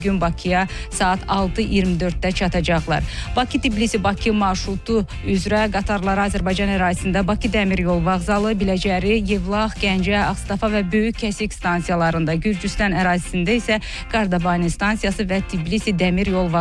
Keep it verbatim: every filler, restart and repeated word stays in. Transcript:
gün Bakıya saat altı iyirmi dörddə çatacaqlar. Bakı-Tbilisi-Bakı marşrutu üzrə qatarları Azərbaycan ərazisində Bakı Dəmir Yol Vağzalı, Biləcəri, Yevlax, Gəncə, Ağstafa və Böyük Kəsik stansiyalarında, Gürcüstan ərazisində isə Qardabani stansiyası və Tbilisi Dəmir Yol Vağzalı